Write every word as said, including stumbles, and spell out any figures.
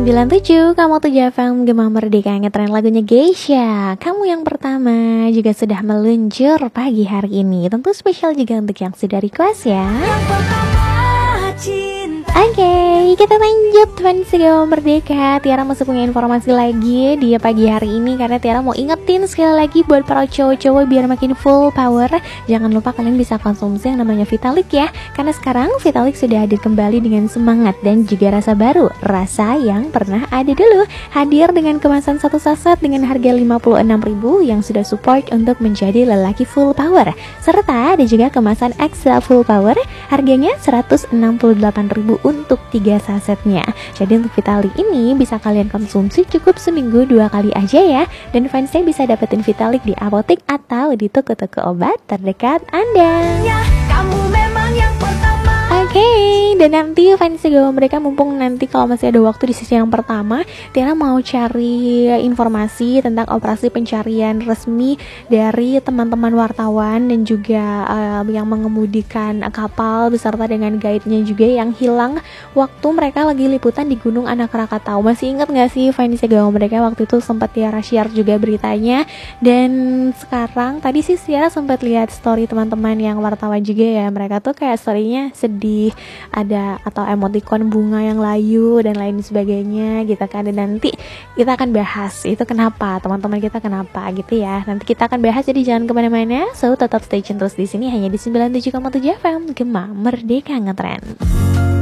sembilan tujuh, kamu tuh F M Gema Merdeka ngetren lagunya Geisha. Kamu yang pertama juga sudah meluncur pagi hari ini. Tentu spesial juga untuk yang sudah request ya. Oke, okay, kita lanjut fans Gema Merdeka. Tiara masih punya informasi lagi di pagi hari ini, karena Tiara mau ingetin sekali lagi buat para cowok-cowok biar makin full power. Jangan lupa kalian bisa konsumsi yang namanya Vitalik ya, karena sekarang Vitalik sudah hadir kembali dengan semangat dan juga rasa baru, rasa yang pernah ada dulu. Hadir dengan kemasan satu saset dengan harga lima puluh enam ribu yang sudah support untuk menjadi lelaki full power. Serta ada juga kemasan extra full power, harganya seratus enam puluh delapan ribu untuk tiga sasetnya. Jadi untuk Vitalik ini bisa kalian konsumsi cukup seminggu dua kali aja ya. Dan fansnya bisa dapetin Vitalik di apotek atau di toko-toko obat terdekat Anda. Ya, kamu memang yang pertama. Oke, okay, dan nanti fans Gema Merdeka, mumpung nanti kalau masih ada waktu di sisi yang pertama, Tiara mau cari informasi tentang operasi pencarian resmi dari teman-teman wartawan dan juga uh, yang mengemudikan kapal beserta dengan guide-nya juga yang hilang waktu mereka lagi liputan di Gunung Anak Krakatau. Masih ingat gak sih fans Gema Merdeka, waktu itu sempat Tiara share juga beritanya. Dan sekarang tadi sih Tiara sempat lihat story teman-teman yang wartawan juga ya, mereka tuh kayak storynya sedih, ada atau emoticon bunga yang layu dan lain sebagainya gitu kan. Dan nanti kita akan bahas itu kenapa, teman-teman kita kenapa gitu ya. Nanti kita akan bahas, jadi jangan kemana-mana. So tetap stay tune terus di sini hanya di sembilan puluh tujuh koma tujuh F M Gema Merdeka Ngetren.